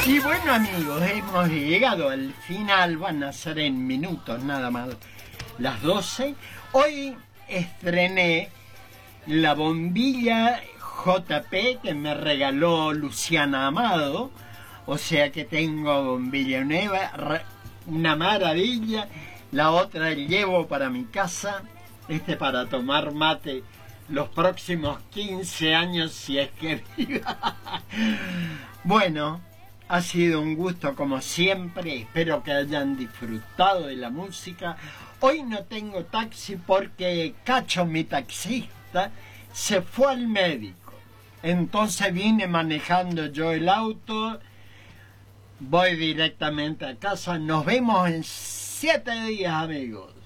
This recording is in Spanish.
Y bueno amigos, hemos llegado al final, van a ser en minutos nada más las 12. Hoy estrené la bombilla JP que me regaló Luciana Amado, o sea que tengo bombilla nueva, una maravilla. La otra llevo para mi casa, para tomar mate los próximos 15 años si es que viva. Bueno, ha sido un gusto como siempre, espero que hayan disfrutado de la música. Hoy no tengo taxi porque Cacho, mi taxista, se fue al médico. Entonces vine manejando yo el auto, voy directamente a casa. Nos vemos en 7 días, amigos.